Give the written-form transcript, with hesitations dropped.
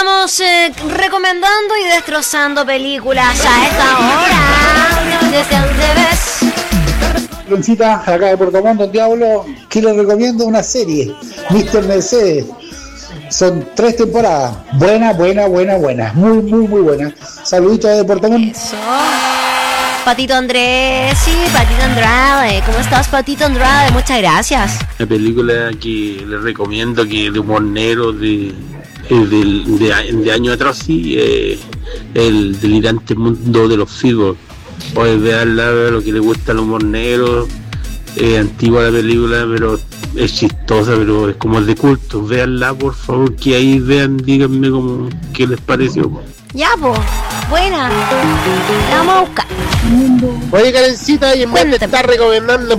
estamos recomendando y destrozando películas a esta hora. Desde donde ves. Loncita, acá de Puerto Montt, Don Diablo, que les recomiendo una serie, Mr. Mercedes. Son 3 temporadas. Buena. Muy buena. Saluditos de Puerto Montt. Eso. Patito Andrés, sí, Patito Andrade. ¿Cómo estás, Patito Andrade? Muchas gracias. La película que les recomiendo, que de humor negro, de años atrás, sí, el delirante mundo de los Figos. Puedes verla, lo que le gusta el humor negro. Antigua la película, pero es chistosa, pero es como de culto. Véanla, por favor, que ahí vean, díganme cómo, qué les pareció. Ya, pues, buena. La vamos a buscar. Oye, Karencita, y en vez de estar recomendando